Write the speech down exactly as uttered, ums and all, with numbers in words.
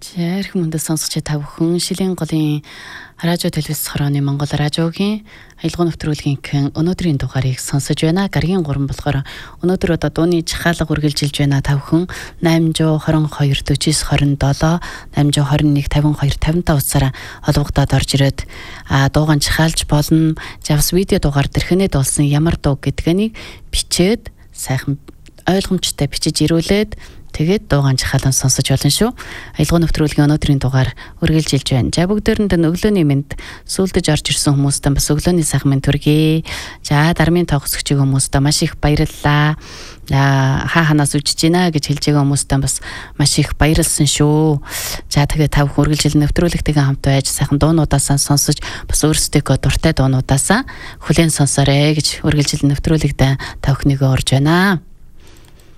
Ярих мөндө сонсогч та бүхэн Шилийн голын радио телевиз хорооны Монгол радиогийн аялал нэвтрүүлгийн өнөөдрийн дугаарыг сонсож байна. Гарагийн гурван болохоор өнөөдөр одоо дууны чахаалга үргэлжилж байна. Та бүхэн найман зуун хорин хоёр дөрвис хорин долоо найман зуун хорин нэг тавин хоёр тавин таван утсаараа холбогдоод орж ирээд а дуугаан чахаалж болно. Завс видео дугаар дэрхэнэд болсон ямар дуу гэдгэнийг бичээд сайхан ойлгомжтой бичиж ирүүлээд тэгээд дуугаан чахаалан сонсож болно шүү. Аялал нэвтрүүлгийн өнөөдрийн дугаар үргэлжилж байна. За бүгдээрэнд нь өглөөний мэнд сүлдэж орж ирсэн хүмүүстээ бас өглөөний сайхан мэнд хүргэе. За дармын тоогсогчийн хүмүүстээ маш их баярлалаа. Хаа ханаас үжиж гинэ гэж хэлж байгаа хүмүүстээ бас маш их баярлсан шүү. За тэгээд та бүхэн үргэлжил нэвтрүүлэгтэйгээ хамт байж сайхан дуунуудаасаа сонсож бас өөрсдөө дуртай дуунуудаасаа хүлээн сонсоорой гэж үргэлжил нэвтрүүлэгтээ та бүхнийгөө урьж байна.